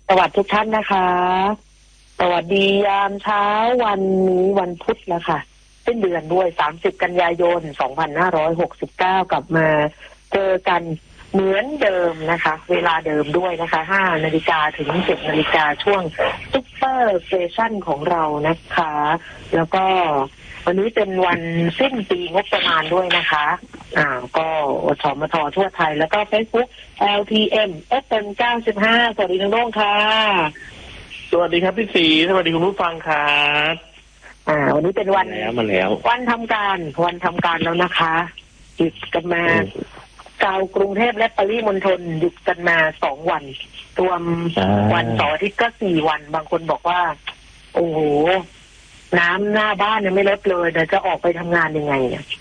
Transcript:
สวัสดีทุกท่านนะคะสวัสดียามเช้าวันนี้วันพุธแล้วค่ะสิ้นเดือนด้วย30กันยายน2569กลับมาเจอกันเหมือนเดิมนะคะเวลาเดิมด้วยนะคะ5 นาฬิกาถึง 10 นาฬิกาช่วงซุปเปอร์เซสชั่นของเรานะคะแล้วก็วันนี้เป็นวันสิ้นปีงบประมาณด้วยนะคะก็สมท.ทั่วไทยแล้วก็ Facebook LTM FM 95สวัสดีน้องโด่งค่ะสวัสดีครับพี่ศรีสวัสดีคุณผู้ฟังครับวันนี้เป็นวันมาแล้ววันทำการแล้วนะคะหยุดกันมาชาวกรุงเทพและปริมณฑลหยุดกันมา2 วันรวมวันเสาร์อาทิตย์ก็4 วันบางคนบอกว่าโอ้โหน้ำหน้าบ้านยังไม่ลดเลยเดี๋ยวจะออกไปทำงานยังไงเนี่ย